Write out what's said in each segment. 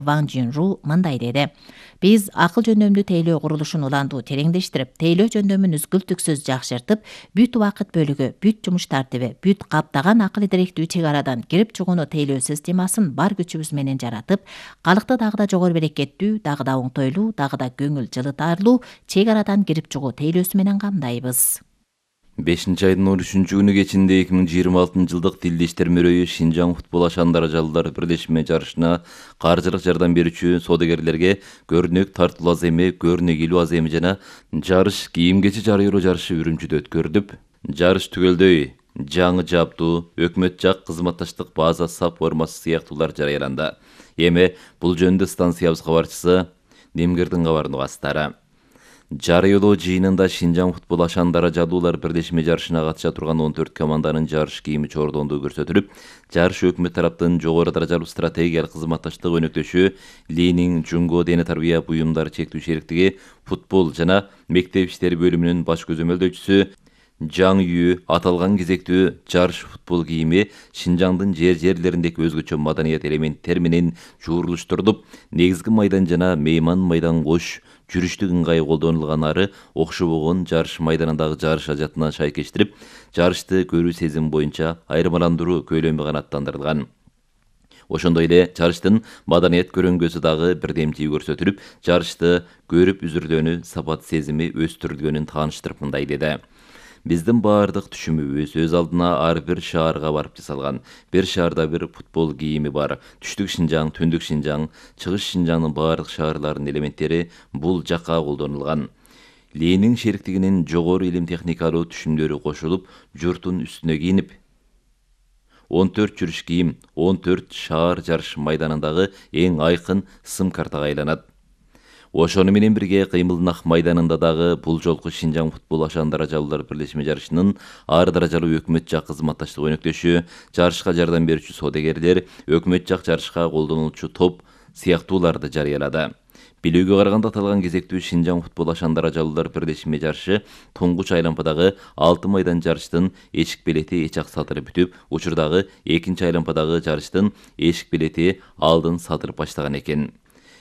Ван Жинру мындай деди. Биз акыл жөндөмдүү тейлөө курулушун уландуу тереңдештирип, тейлөө жөндөмүн үзгүлтүксүз жакшыртып, бүт убакыт бөлүгү, бүт жумуш тартиби, бүт каптаган акыл идиректүү чек арадан кирип чыгууну тейлөө системасын бар күчүбүз менен жаратып, калыкты дагы да жогору берекеттүү, дагы да оңтойлуу, дагы да көңүл жылытарлуу чек арадан кирип чыгуу тейлөөсү менен камдайбыз. 5-айдын 13-күнү кечинде 2026 жылдык Тилди иштер мөрөйү Шинжаң футбол ашан даражалуулар бирлешме жарышына каржылык жардам берүүчү соодагерлерге көрүнөк тартылуу аземи, көрүнөк илүү аземи жана жарыш кийим-кечи жарыялоо жарышы Үрүмчүдө өткөрүлүп, жарыш түгөлдөй жаңы жабдуу, өкмөт жак кызматташтык база сап формасы сыяктуулар жарыяланды. Эми бул жөнүндө станциябыз кабарчысы Немгирдин кабарын угасыздар. Жарыялоо жыйынында Шинжаң футбол ашан даражалуулар бирлешме жарышына катыша турган 14 команданын жарыш кийими чордондугу көрсөтүлүп, жарыш өкмөт тараптын жогору даражалуу стратегиялык кызматташтык өнөктөшү Ленин Жунго дене тарбия буюмдары чектүү шериктиги футбол жана мектеп иштери бөлүмүнүн баш көзөмөлдөөчүсү Жаң Ю аталган кезектүү жарыш футбол кийими Шинжаңдын жерлериндеги өзгөчө маданият элементтер менен жуурулуштурулуп, негизги майдан жана мейман майдан кош жүрүштүк ыңгай колдонулган окшобогон жарыш майданындагы жарыш ажатына шайкештирип, жарышты көрүү сезим боюнча айырмаландыруу көйлөмү канааттандырылган. Ошондой эле жарыштын маданият көрөңгөсү дагы бирдемчиги көрсөтүлүп, жарышты көрүп үзүрдөөнү сапат сезими өстүрүлгөнүн тааныштырып мындай деди. Биздин баардык түшүмүбүз өз алдына ар бир шаарга барып жасалган. Бир шаарда бир футбол кийими бар. Түштүк Шинжаң, Түндүк Шинжаң, Чыгыш Шинжаңдын баардык шаарларынын элементтери бул жакка колдонулган. Ленин шериктигинин жогору илим техникалуу түшүмдөрү кошулуп, журттун үстүнө кийинип, 14 жүрүш кийим, 14 шаар жарыш майданындагы эң айкын сым картага айланат. Ошону менен бирге Кыймылнак майданында дагы бул жолку Шинжаң футбол ашан даражалуулар бирлешме жарышынын ар даражалуу өкмөт жак кызматташтык өнөктөшү, жарышка жардам берүүчү соодагерлер, өкмөт жак жарышка колдонулчу топ сыяктууларды жарыялады. Билүүгө караганда аталган кезектүү Шинжаң футбол ашан даражалуулар бирлешме жарышы туңгуч айлампадагы 6 майдан жарыштын эшик белети эч ак сатыры бүтүп, учурдагы 2 айлампадагы жарыштын эшик белети алдын сатырып баштаган экен.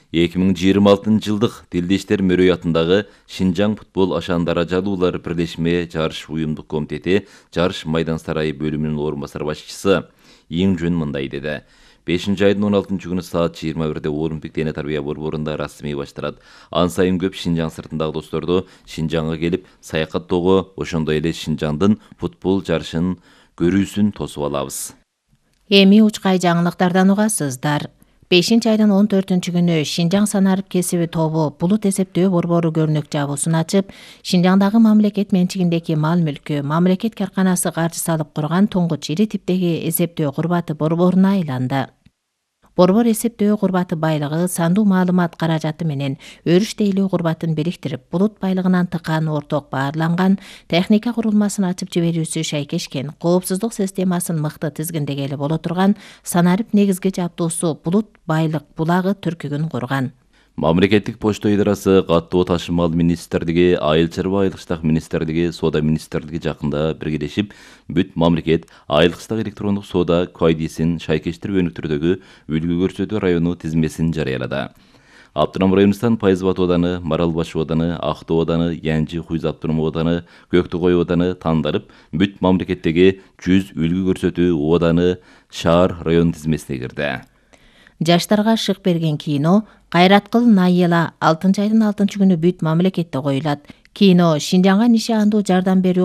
2026 жылдык Тилди иштер мөрөйү атындагы Шинжаң футбол ашан даражалуулар бирлешме жарыш уюмдук комитети жарыш майдан сарайы бөлүмүнүн орун басар башчысы Иң Жөн мындай деди. 5-айдын 16-күнү саат 21-де Олимпик дене тарбия борборунда расмий башталат. Ан сайын көп Шинжаң сыртындагы досторду Шинжаңга келип саякаттоого, ошондой эле Шинжаңдын футбол жарышын көрүүсүн тосуп алабыз. Эми учкай жаңылыктардан угасыздар. 5-айдын 14-күнү Шинжаң санарып кесиби тобу булут эсептөө борбору көрүнөк жабуусун ачып, Шинжаңдагы мамлекет менчигиндеги мал-мүлкү, мамлекет карканасы каржы салып курган туңгуч ири типтеги эсептөө курбаты борборуна айланды. Борбор эсептөө курбаты байлыгы сандуу маалымат каражаты менен өрүш тейлөө курбатын бириктирип, булут байлыгынан тыкан орток баарланган техника курулмасын ачып жиберүүсү шайкешкен, коопсуздук системасын мыкты тизгиндегели боло турган санарып негизги жабдуусу булут байлык булагы түркүгүн курган. Мамлекеттик почта ыйдарасы, каттоо ташымал министрлиги, айыл чарба айылкычтак министрлиги, соода министрлиги жакында биргелешип, бүт мамлекет айылкычтак электрондук соода кайдисин шайкештирип өнүктүрүүдөгү үлгү көрсөтүү району тизмесин жарыялады. Аптырам районунан Пайызбат ооданы, Маралбаш ооданы, Актоо ооданы, Янжы Хуйз Аптырам ооданы, Көктөгөй ооданы тандалып, бүт мамлекеттеги 100 үлгү көрсөтүү ооданы шаар район тизмесине кирди. Жаштарга шык берген кино Кайраткыл Найела 6-айдын 6-күнү бүт мамлекетте коюлат. Кино Шинжаңга нишандуу жардам берүү